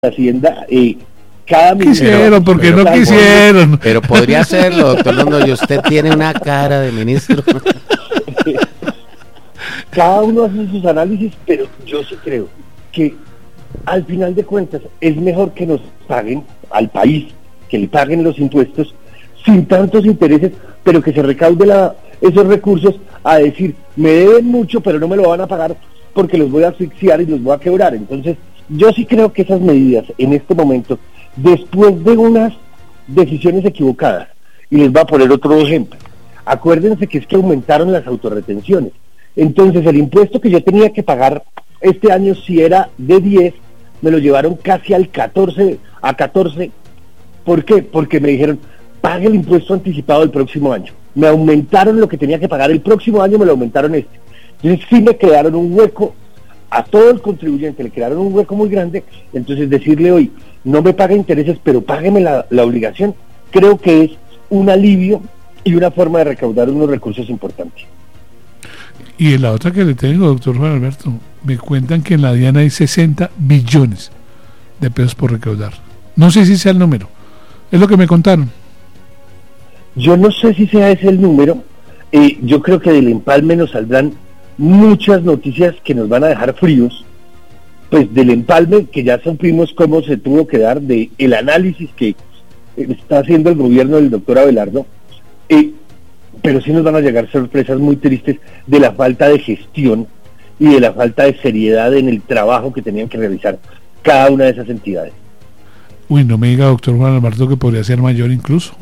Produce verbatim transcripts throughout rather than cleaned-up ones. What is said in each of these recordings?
Hacienda, eh, cada ministro... Quisieron, porque no quisieron. Pero podría hacerlo, doctor Londoño, usted tiene una cara de ministro. Cada uno hace sus análisis, pero yo sí creo que al final de cuentas es mejor que nos paguen al país, que le paguen los impuestos sin tantos intereses, pero que se recaude la, esos recursos a decir, me deben mucho, pero no me lo van a pagar porque los voy a asfixiar y los voy a quebrar. Entonces, yo sí creo que esas medidas en este momento, después de unas decisiones equivocadas, y les voy a poner otro ejemplo, acuérdense que es que aumentaron las autorretenciones. Entonces el impuesto que yo tenía que pagar este año, si era de diez, me lo llevaron casi al catorce, a catorce. ¿Por qué? Porque me dijeron, pague el impuesto anticipado del próximo año. Me aumentaron lo que tenía que pagar el próximo año, me lo aumentaron este. Entonces sí me crearon un hueco, a todo el contribuyente le crearon un hueco muy grande. Entonces decirle hoy, no me pague intereses, pero págueme la, la obligación, creo que es un alivio y una forma de recaudar unos recursos importantes. Y en la otra que le tengo, doctor Juan Alberto, me cuentan que en la DIAN hay sesenta billones de pesos por recaudar. No sé si sea el número, es lo que me contaron. Yo no sé si sea ese el número, eh, yo creo que del empalme nos saldrán muchas noticias que nos van a dejar fríos, pues del empalme que ya supimos cómo se tuvo que dar, de el análisis que está haciendo el gobierno del doctor Abelardo, eh, pero sí nos van a llegar sorpresas muy tristes de la falta de gestión y de la falta de seriedad en el trabajo que tenían que realizar cada una de esas entidades. Uy, no me diga, doctor Juan Alberto, que podría ser mayor incluso.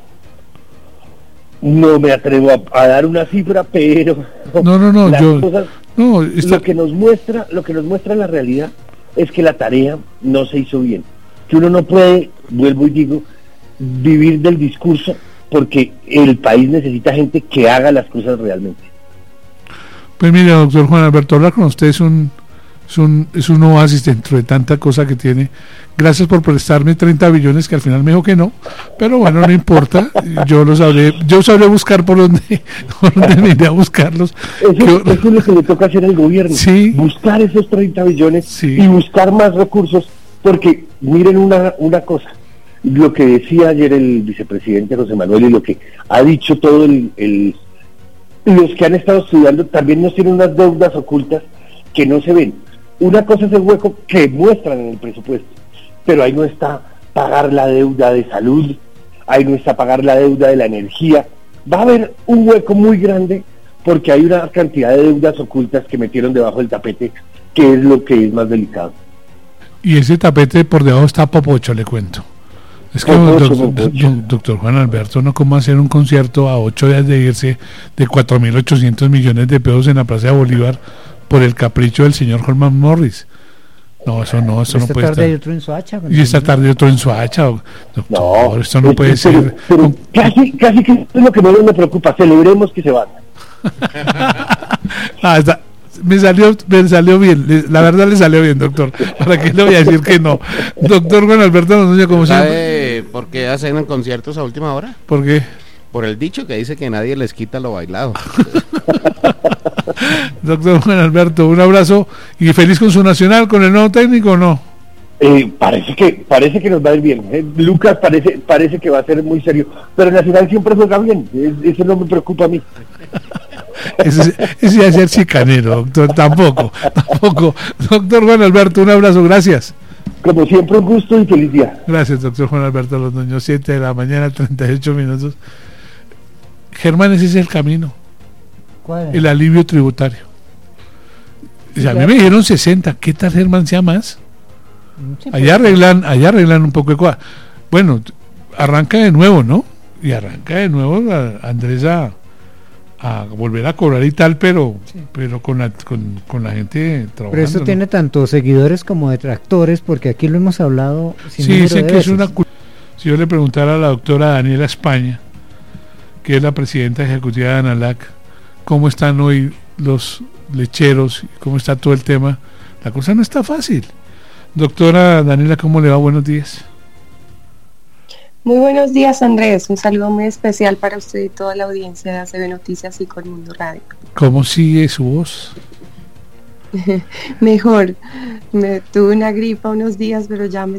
No me atrevo a, a dar una cifra, pero no, no, no, las yo cosas, no, está... lo que nos muestra, lo que nos muestra la realidad es que la tarea no se hizo bien, que uno no puede, vuelvo y digo, vivir del discurso, porque el país necesita gente que haga las cosas realmente. Pues mire, doctor Juan Alberto, hablar con usted es un es un, es un oasis dentro de tanta cosa que tiene. Gracias por prestarme treinta billones, que al final me dijo que no, pero bueno, no importa, yo lo sabré, yo sabré buscar por dónde, por dónde me iré a buscarlos. Eso, que, eso es lo que le toca hacer al gobierno, sí, buscar esos treinta billones, sí, y buscar más recursos, porque miren una, una cosa, lo que decía ayer el vicepresidente José Manuel y lo que ha dicho todo el, el los que han estado estudiando, también nos tienen unas deudas ocultas que no se ven. Una cosa es el hueco que muestran en el presupuesto, pero ahí no está pagar la deuda de salud, ahí no está pagar la deuda de la energía. Va a haber un hueco muy grande porque hay una cantidad de deudas ocultas que metieron debajo del tapete, que es lo que es más delicado. Y ese tapete por debajo está popocho, le cuento. Es que, popocho, doctor, popocho. doctor Juan Alberto, ¿no? ¿Cómo hacer un concierto a ocho días de irse de cuatro mil ochocientos millones de pesos en la Plaza de Bolívar por el capricho del señor Holman Morris? No, eso no, eso no puede estar. Esta tarde hay otro en Soacha. Y esta tarde otro en Soacha, doctor, no, esto no es, puede es, ser. Pero, pero casi, casi que es lo que menos me preocupa, celebremos que se van. ah, está, me salió, me salió bien, la verdad le salió bien, doctor. ¿Para qué le voy a decir que no? Doctor Juan Alberto Londoño, como siempre. ¿Sabe por qué hacen conciertos a última hora? ¿Por qué? Por el dicho que dice que nadie les quita lo bailado. Doctor Juan Alberto, un abrazo y feliz con su Nacional, con el nuevo técnico, ¿o no? Eh, parece que parece que nos va a ir bien. Eh, Lucas parece parece que va a ser muy serio, pero Nacional siempre juega bien. Eh, eso no me preocupa a mí. Ese, ese es el chicanero, doctor. Tampoco, tampoco. Doctor Juan Alberto, un abrazo, gracias. Como siempre, un gusto y feliz día. Gracias, doctor Juan Alberto Londoño, siete de la mañana, treinta y ocho minutos. Germán, ese es el camino. ¿Cuál es? El alivio tributario. Sí, a mí me dijeron sesenta, ¿qué tal, Germán, sea más? Sí, allá arreglan, allá arreglan un poco de cosas. Bueno, arranca de nuevo, ¿no? Y arranca de nuevo a Andrés a, a volver a cobrar y tal, pero sí, pero con la, con, con la gente trabajando. Pero eso, ¿no?, tiene tanto seguidores como detractores, porque aquí lo hemos hablado sin sí, dicen que veces. Es una. Si yo le preguntara a la doctora Daniela España, que es la presidenta ejecutiva de ANALAC, cómo están hoy los lecheros, cómo está todo el tema, la cosa no está fácil. Doctora Daniela, ¿cómo le va? Buenos días. Muy buenos días, Andrés. Un saludo muy especial para usted y toda la audiencia de A C B Noticias y Colmundo Radio. ¿Cómo sigue su voz? Mejor. Me tuve una gripa unos días, pero ya me